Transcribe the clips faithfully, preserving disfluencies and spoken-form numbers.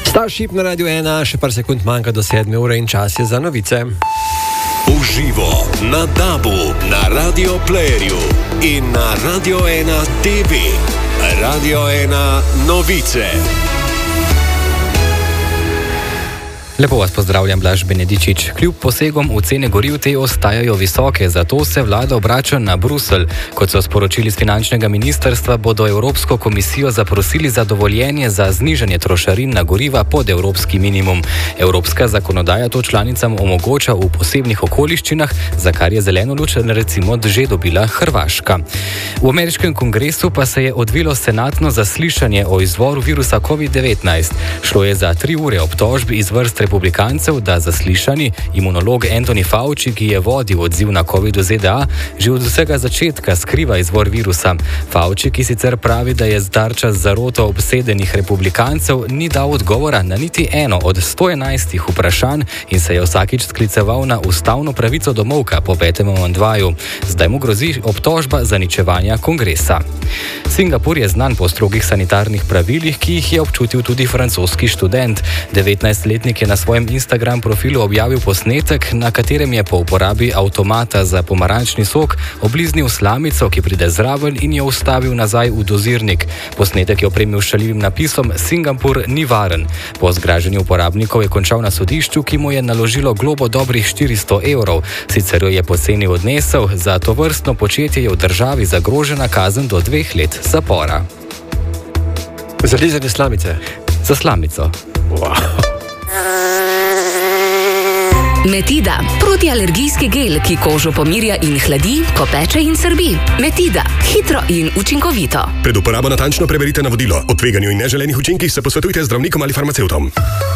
Starship na Radio ena, še par sekund manjka do sedme ure in čas je za novice. Uživo na Dabu, na Radio Playerju in na Radio ena T V. Radio ena novice. Lepo vas pozdravljam, Blaž Benedičič. Kljub posegom v cene goriv te ostajajo visoke, zato se vlada obrača na Bruselj. Kot so sporočili z finančnega ministrstva, bodo Evropsko komisijo zaprosili za dovoljenje za znižanje trošarin na goriva pod evropski minimum. Evropska zakonodaja to članicam omogoča v posebnih okoliščinah, za kar je zeleno luč recimo že dobila Hrvaška. V ameriškem kongresu pa se je odvilo senatno zaslišanje o izvoru virusa covid devetnajst. Šlo je za tri ure obtožb iz vrst republikancev, da zaslišani imunolog Anthony Fauci, ki je vodil odziv na covid v Z D A, že od vsega začetka skriva izvor virusa. Fauci, ki sicer pravi, da je tarča zaroto obsedenih republikancev, ni dal odgovora na niti eno od sto enajstih vprašanj in se je vsakič skliceval na ustavno pravico do molka po petem amandmaju. Zdaj mu grozi obtožba zaničevanja kongresa. Singapur je znan po strogih sanitarnih pravilih, ki jih je občutil tudi francoski študent. devetnajstletnik je na svojem Instagram profilu objavil posnetek, na katerem je po uporabi avtomata za pomarančni sok obliznil slamico, ki pride zraven, in jo vstavil nazaj v dozirnik. Posnetek je opremil šaljivim napisom Singapur ni varen. Po zgražanju uporabnikov je končal na sodišču, ki mu je naložilo globo dobrih štiristo evrov. Sicer jo je poceni odnesel, za tovrstno početje je v državi zagrožena kazen do dveh let zapora. Za lizanje slamice? Za slamico. Wow. Metida, protialergijski gel, ki kožo pomirja in hladi, ko peče in srbi. Metida, hitro in učinkovito. Pred uporabo natančno preberite navodilo. O tveganju in neželenih učinkih se posvetujte z zdravnikom ali farmacevtom.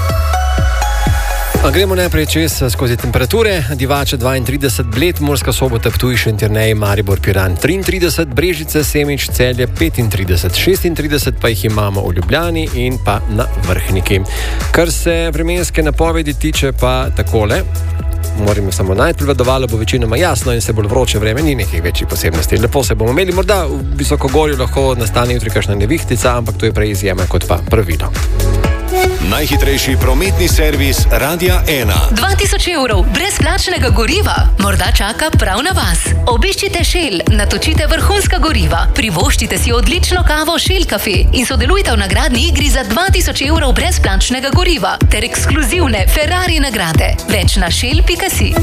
Gremo najprej čez skozi temperature. Divača dvaintrideset, Bled, Murska Sobota, Ptuj, Šentjernej, Maribor, Piran triintrideset, Brežice, Semič, Celje petintrideset, šestintrideset pa jih imamo v Ljubljani in pa na Vrhniki. Kar se vremenske napovedi tiče pa takole. Moram samo najti, prevladovalo bo večinoma jasno in se bolj vroče vreme, ni nekih večjih posebnosti. Lepo se bomo imeli, morda v Visokogorju lahko nastane jutri kakšna nevihtica, ampak to je prej izjema kot pa pravilo. Najhitrejši prometni servis Radia ena. dva tisoč evrov brezplačnega goriva morda čaka prav na vas. Obiščite Shell, natočite vrhunska goriva, privoščite si odlično kavo Shell Cafe in sodelujte v nagradni igri za dva tisoč evrov brezplačnega goriva ter ekskluzivne Ferrari nagrade. Več na shell pika si.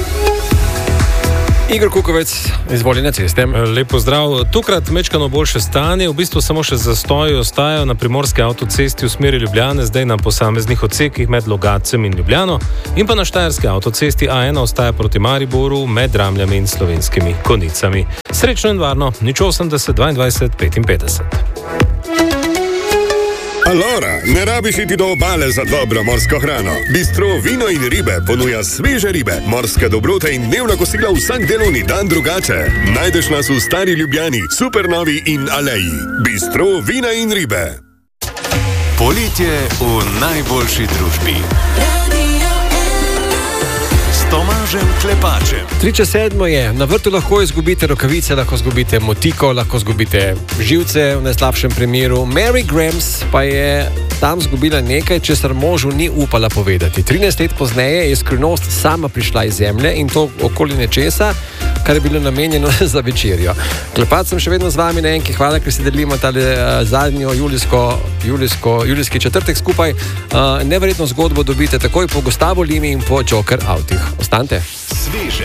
Igor Kukovec, izvoli na ceste. Lepo zdrav. Tokrat mečkano boljše stanje, v bistvu samo še zastoji ostajajo na primorski avtocesti v smeri Ljubljane, zdaj na posameznih odsekih med Logacem in Ljubljano, in pa na štajerski avtocesti A ena ostaja proti Mariboru med Ramljami in Slovenskimi Konjicami. Srečno in varno, nič osemdeset dvaindvajset petinpetdeset. Alora, ne rabiš iti do obale za dobro morsko hrano. Bistro Vino in ribe ponuja sveže ribe, morske dobrote in dnevna kosila vsak delovni dan drugače. Najdeš nas v Stari Ljubljani, Supernovi in Aleji. Bistro Vina in ribe. Poletje v najboljši družbi. Tomažem Klepačem. Tri čez sedmo je. Na vrtu lahko izgubite rokavice, lahko izgubite motiko, lahko izgubite živce, v najslabšem primeru. Mary Grams pa je tam izgubila nekaj, česar možu ni upala povedati. trinajst let pozneje je skrivnost sama prišla iz zemlje in to okoli nečesa, kar je bilo namenjeno za večerjo. Klepač sem še vedno z vami na enki. Hvala, ker si delimo tale uh, zadnjo julijsko, julijsko, julijski četrtek skupaj. Uh, neverjetno zgodbo dobite takoj po Gustavo Limi in po Joker Autih. Ostanite. Sveže.